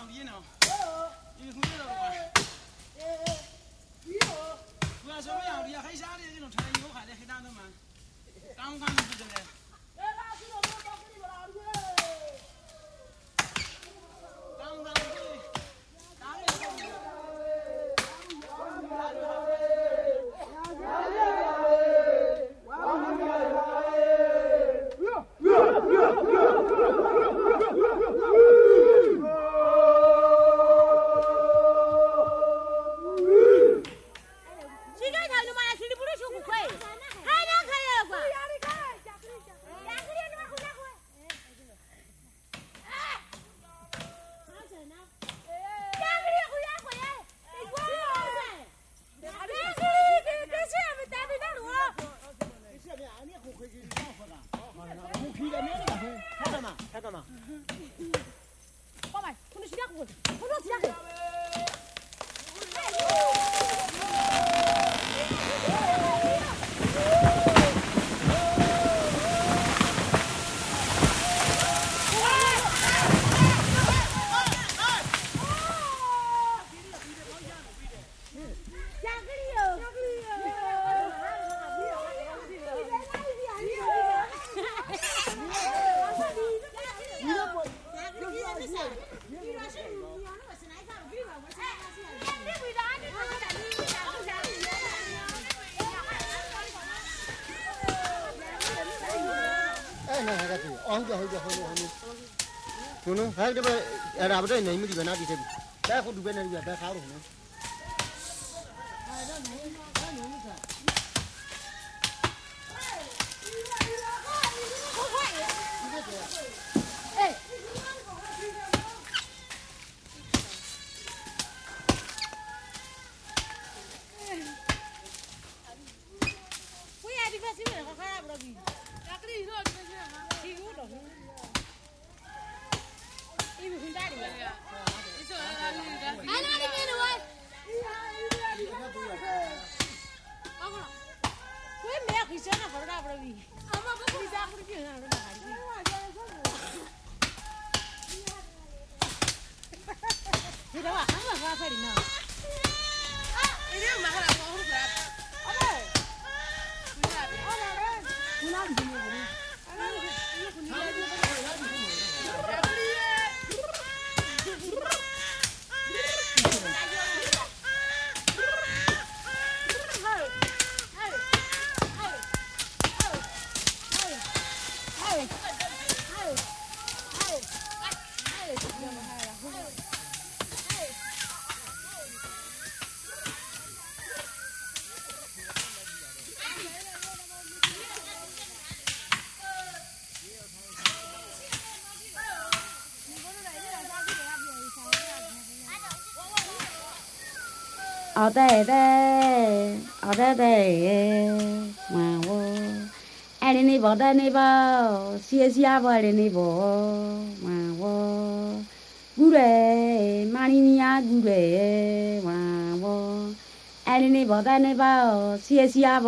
你呢？你回来了吧？我要说不要，你要黑啥的这种穿以后还得黑单的嘛？刚刚不是的。 Kuno, hai coba ada apa ini di mana di sini? Saya aku dua nanti ada kau ni. ở đây mà vô anh đi vào đây đi vào xia vào đây đi vào mà vô gure maninia gure mà vô anh đi vào đây đi vào xia